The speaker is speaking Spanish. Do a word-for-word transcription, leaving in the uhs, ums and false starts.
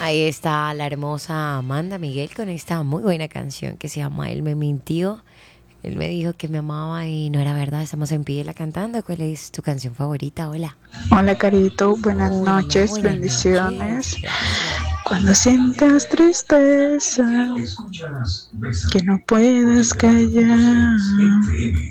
Ahí está la hermosa Amanda Miguel con esta muy buena canción que se llama Él me mintió. Él me dijo que me amaba y no era verdad. Estamos en Pídela cantando. ¿Cuál es tu canción favorita? Hola. Hola, Carito, buenas Hola, noches, buenas noches. bendiciones. Gracias. Cuando sientas tristeza, que no puedas callar.